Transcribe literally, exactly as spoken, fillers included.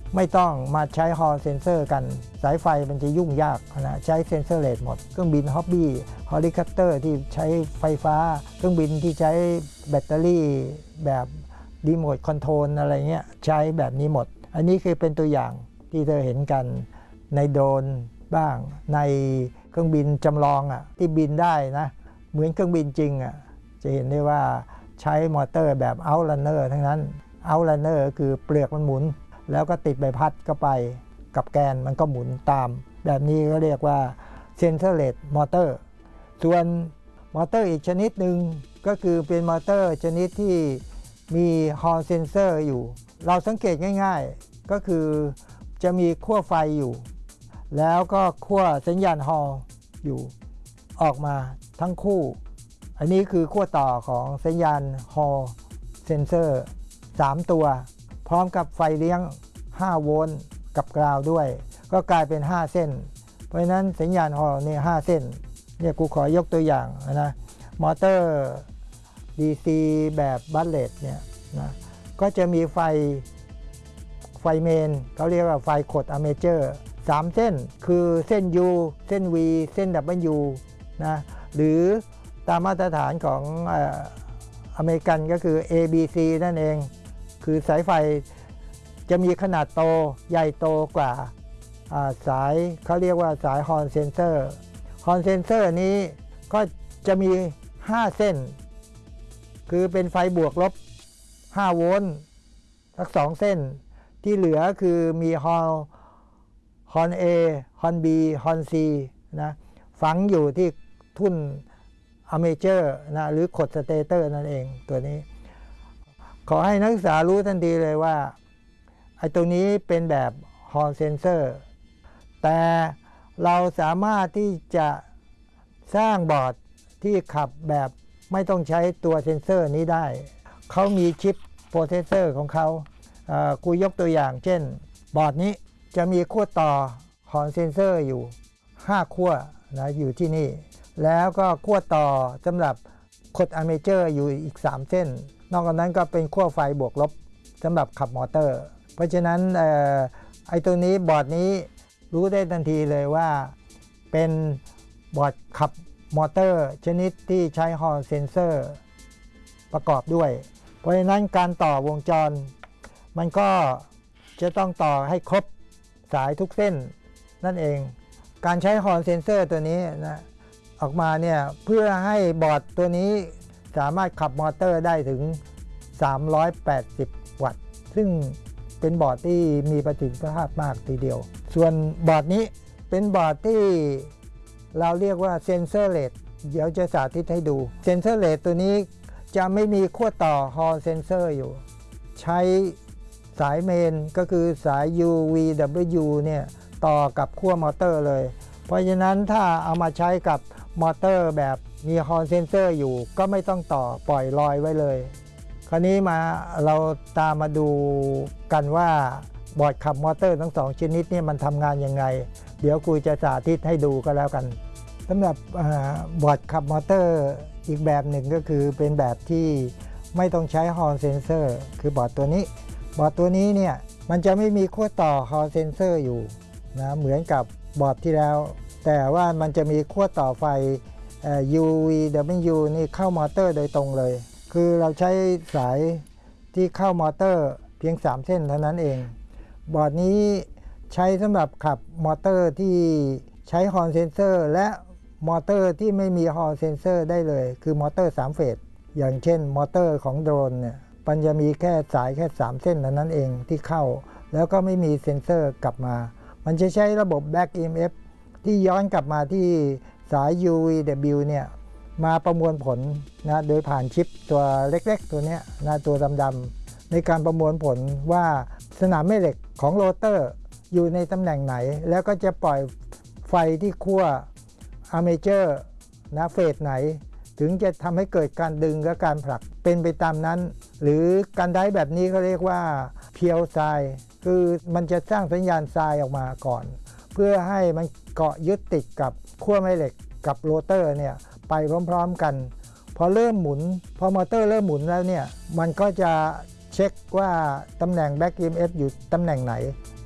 ไม่ต้องมาใช้ฮอลเซนเซอร์กันสายไฟมันจะยุ่งยากนะใช้เซนเซอร์เลสหมดเครื่องบินฮ็อบบี้เฮลิคอปเตอร์ที่ใช้ไฟฟ้าเครื่องบินที่ใช้แบตเตอรี่แบบรีโมทคอนโทรลอะไรเงี้ยใช้แบบนี้หมดอันนี้คือเป็นตัวอย่างที่เธอเห็นกันในโดรนบ้างในเครื่องบินจำลองอ่ะที่บินได้นะเหมือนเครื่องบินจริงอ่ะจะเห็นได้ว่าใช้มอเตอร์แบบเอาท์รันเนอร์ทั้งนั้นเอาท์รันเนอร์คือเปลือกมันหมุนแล้วก็ติดใบพัดเข้าไปกับแกนมันก็หมุนตามแบบนี้ก็เรียกว่าเซนเซอร์เลสมอเตอร์ส่วนมอเตอร์อีกชนิดหนึ่งก็คือเป็นมอเตอร์ชนิดที่มีฮอลเซนเซอร์อยู่เราสังเกตง่ายๆก็คือจะมีขั้วไฟอยู่แล้วก็ขั้วสัญญาณฮอลอยู่ออกมาทั้งคู่อันนี้คือขั้วต่อของสัญญาณฮอลเซนเซอร์สามตัวพร้อมกับไฟเลี้ยงห้าโวลต์กับกราวด้วยก็กลายเป็นห้าเส้นเพราะฉะนั้นสัญญาณฮอลเนี่ยห้าเส้นเนี่ยกูขอยกตัวอย่างนะมอเตอร์ ดี ซี แบบบัลเลตเนี่ยนะก็จะมีไฟไฟเมนเขาเรียกว่าไฟขดอะเมเจอร์สามเส้นคือเส้น U เส้น V เส้น W นะหรือตามมาตรฐานของเอ่ออเมริกันก็คือ เอ บี ซี นั่นเองคือสายไฟจะมีขนาดโตใหญ่โตกว่าสายเขาเรียกว่าสายฮอลเซนเซอร์ฮอลเซนเซอร์นี้ก็จะมีห้าเส้นคือเป็นไฟบวกลบห้าโวลต์สักสองเส้นที่เหลือคือมีฮอลฮอล A ฮอล B ฮอล C นะฝังอยู่ที่ทุ่นอะเมเจอร์นะหรือขดสเตเตอร์นั่นเองตัวนี้ขอให้นักศึกษารู้ทันทีเลยว่าไอ้ตัวนี้เป็นแบบฮอลเซนเซอร์แต่เราสามารถที่จะสร้างบอร์ดที่ขับแบบไม่ต้องใช้ตัวเซนเซอร์นี้ได้เขามีชิปโปรเซสเซอร์ของเขากูยกตัวอย่างเช่นบอร์ดนี้จะมีขั้วต่อฮอลเซนเซอร์อยู่ห้าขั้วนะอยู่ที่นี่แล้วก็ขั้วต่อสำหรับขดอะเมเจอร์อยู่อีกสามเส้นนอกจากนั้นก็เป็นขั้วไฟบวกลบสำหรับขับมอเตอร์เพราะฉะนั้นไอไอตัวนี้บอร์ดนี้รู้ได้ทันทีเลยว่าเป็นบอร์ดขับมอเตอร์ชนิดที่ใช้ฮอลเซนเซอร์ประกอบด้วยเพราะฉะนั้นการต่อวงจรมันก็จะต้องต่อให้ครบสายทุกเส้นนั่นเองการใช้ฮอลเซนเซอร์ตัวนี้นะออกมาเนี่ยเพื่อให้บอร์ดตัวนี้สามารถขับมอเตอร์ได้ถึงสามร้อยแปดสิบวัตต์ซึ่งเป็นบอร์ดที่มีประสิทธิภาพมากทีเดียวส่วนบอร์ดนี้เป็นบอร์ดที่เราเรียกว่าเซนเซอร์เลสเดี๋ยวจะสาธิตให้ดูเซนเซอร์เลสตัวนี้จะไม่มีขั้วต่อฮอลเซนเซอร์อยู่ใช้สายเมนก็คือสาย ยู วี ดับเบิลยู เนี่ยต่อกับขั้วมอเตอร์เลยเพราะฉะนั้นถ้าเอามาใช้กับมอเตอร์แบบมีฮอลเซนเซอร์อยู่ก็ไม่ต้องต่อปล่อยลอยไว้เลยคราวนี้มาเราตามมาดูกันว่าบอร์ดขับมอเตอร์ทั้งสองชนิดนี่มันทำงานยังไงเดี๋ยวครูจะสาธิตให้ดูก็แล้วกันสำหรับบอร์ดขับมอเตอร์อีกแบบหนึ่งก็คือเป็นแบบที่ไม่ต้องใช้ฮอลเซนเซอร์คือบอร์ดตัวนี้บอร์ดตัวนี้เนี่ยมันจะไม่มีขั้วต่อฮอลเซนเซอร์อยู่นะเหมือนกับบอร์ดที่แล้วแต่ว่ามันจะมีขั้วต่อไฟ ยู วี ดับเบิลยู นี่เข้ามอเตอร์โดยตรงเลยคือเราใช้สายที่เข้ามอเตอร์เพียงสามเส้นเท่านั้นเองบอร์ดนี้ใช้สำหรับขับมอเตอร์ที่ใช้ฮอลเซนเซอร์และมอเตอร์ที่ไม่มีฮอลเซนเซอร์ได้เลยคือมอเตอร์สามเฟสอย่างเช่นมอเตอร์ของโดรนเนี่ยมันจะมีแค่สายแค่สามเส้นเท่านั้นเองที่เข้าแล้วก็ไม่มีเซ็นเซอร์กลับมามันจะใช้ระบบ Back อี เอ็ม เอฟ ที่ย้อนกลับมาที่สาย ยู วี ดับเบิลยู เนี่ยมาประมวลผลนะโดยผ่านชิปตัวเล็กๆตัวนี้นะตัวดำๆในการประมวลผลว่าสนามแม่เหล็กของโรเตอร์อยู่ในตำแหน่งไหนแล้วก็จะปล่อยไฟที่ขั้วอะเมเจอร์นะเฟสไหนถึงจะทำให้เกิดการดึงและการผลักเป็นไปตามนั้นหรือการได้แบบนี้เขาเรียกว่าเพียวไซด์คือมันจะสร้างสัญญาณไซด์ออกมาก่อนเพื่อให้มันเกาะยึดติดกับขั้วแม่เหล็กกับโรเตอร์เนี่ยไปพร้อมๆกันพอเริ่มหมุนพอมอเตอร์เริ่มหมุนแล้วเนี่ยมันก็จะเช็คว่าตำแหน่ง Back อี เอ็ม เอฟ อยู่ตำแหน่งไหน